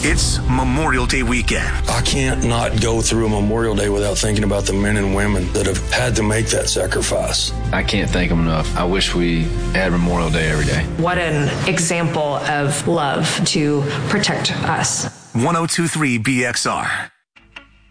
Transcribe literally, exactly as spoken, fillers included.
It's Memorial Day weekend. I can't not go through a Memorial Day without thinking about the men and women that have had to make that sacrifice. I can't thank them enough. I wish we had Memorial Day every day. What an example of love to protect us. one oh two point three B X R.